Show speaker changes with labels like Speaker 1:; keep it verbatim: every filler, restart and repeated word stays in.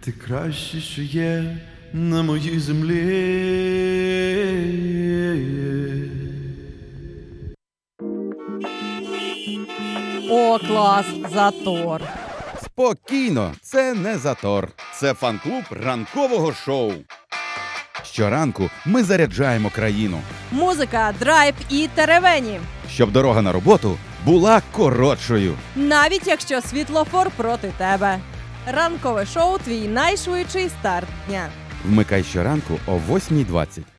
Speaker 1: Ти краще, що є на моїй землі.
Speaker 2: О, клас, затор.
Speaker 3: Спокійно, це не затор. Це фан-клуб ранкового шоу. Щоранку ми заряджаємо країну,
Speaker 2: Музика, драйв і теревені.
Speaker 3: щоб дорога на роботу була коротшою.
Speaker 2: Навіть якщо світлофор проти тебе. Ранкове шоу – твій найшвидший старт дня.
Speaker 3: Вмикай щоранку о восьмій двадцять.